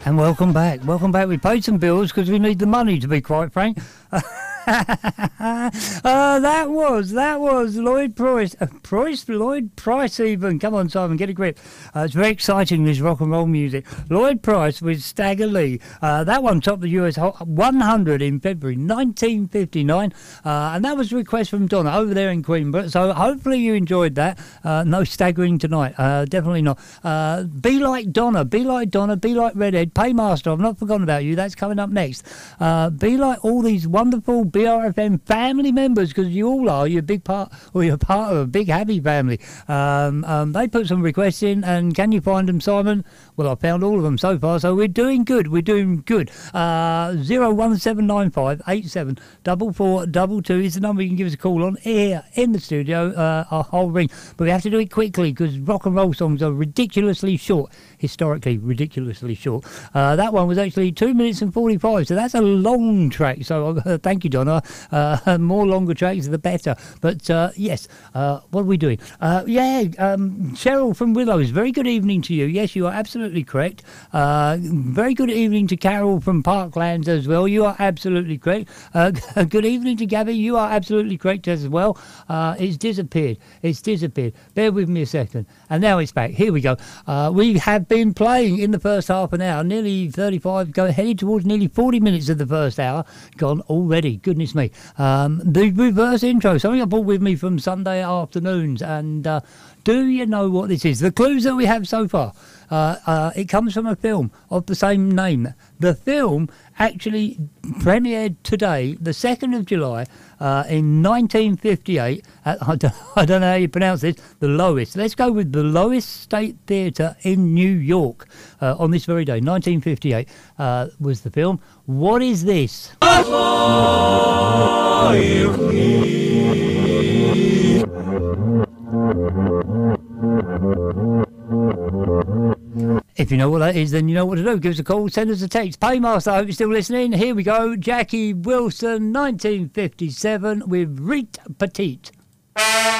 And welcome back. Welcome back. We paid some bills because we need the money, to be quite frank. That was Lloyd Price. Lloyd Price even. Come on, Simon, get a grip. It's very exciting, this rock and roll music. Lloyd Price with Stagger Lee. That one topped the US Hot 100 in February 1959. And that was a request from Donna over there in Queenborough. So hopefully you enjoyed that. No staggering tonight. Definitely not. Be Like Donna. Be Like Donna. Be Like Redhead. Paymaster. I've not forgotten about you. That's coming up next. Be like all these wonderful BRFM family members, because you all are. You're a big part, or you're part of a big happy family. They put some requests in, and can you find them, Simon? Well, I found all of them so far, so we're doing good. 01795 87 4422 is the number you can give us a call on here in the studio. I'll ring, but we have to do it quickly because rock and roll songs are ridiculously short, historically ridiculously short. That one was actually 2 minutes and 45, so that's a long track. So thank you, Donna. More longer tracks, the better. But yes, what are we doing? Cheryl from Willows, very good evening to you. Yes, you are absolutely correct. Very good evening to Carol from Parklands as well. You are absolutely correct. Good evening to Gabby. You are absolutely correct as well. It's disappeared. Bear with me a second. And now it's back. Here we go. We have been playing in the first half an hour, nearly 35, headed towards nearly 40 minutes of the first hour gone already. Goodness me. The reverse intro, something I brought with me from Sunday afternoons. And do you know what this is? The clues that we have so far. It comes from a film of the same name. The film actually premiered today, the 2nd of July, in 1958. I don't know how you pronounce this. The Lois. Let's go with the Lois State Theatre in New York on this very day. 1958 was the film. What is this? If you know what that is, then you know what to do. Give us a call, send us a text. Paymaster, I hope you're still listening. Here we go. Jackie Wilson, 1957, with Rite Petite.